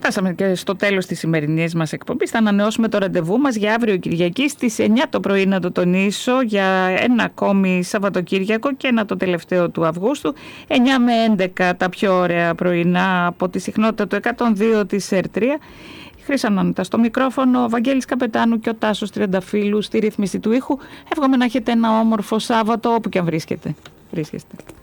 Φτάσαμε και στο τέλος της σημερινής μας εκπομπής. Θα ανανεώσουμε το ραντεβού μας για αύριο Κυριακή στις 9 το πρωί, να το τονίσω, για ένα ακόμη Σαββατοκύριακο και ένα το τελευταίο του Αυγούστου. 9 με 11 τα πιο ωραία πρωινά από τη συχνότητα του 102 της ΕΡΤΡΙΑ. Χρύσα Νόνητα στο μικρόφωνο, ο Βαγγέλης Καπετάνου και ο Τάσος Τριανταφύλου στη ρύθμιση του ήχου. Εύχομαι να έχετε ένα όμορφο Σάββατο όπου και αν βρίσκεστε.